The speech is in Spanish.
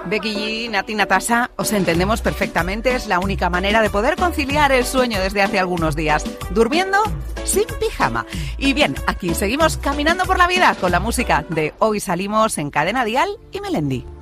Becky G, Nati Natasha, os entendemos perfectamente. Es la única manera de poder conciliar el sueño desde hace algunos días. Durmiendo sin pijama. Y bien, aquí seguimos caminando por la vida con la música de Hoy Salimos en Cadena Dial y Melendi.